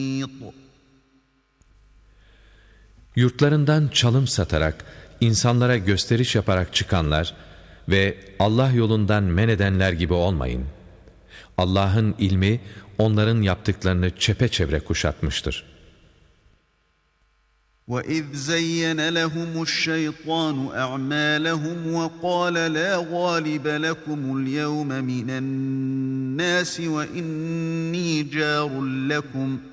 Yurtlarından çalım satarak, insanlara gösteriş yaparak çıkanlar ve Allah yolundan men edenler gibi olmayın. Allah'ın ilmi onların yaptıklarını çepeçevre kuşatmıştır. وَإِذْ زَيَّنَ لَهُمُ الشَّيْطَانُ أَعْمَالَهُمْ وَقَالَ لَا غَالِبَ لَكُمُ الْيَوْمَ مِنَ النَّاسِ وَإِنِّي جَارٌ لَكُمْ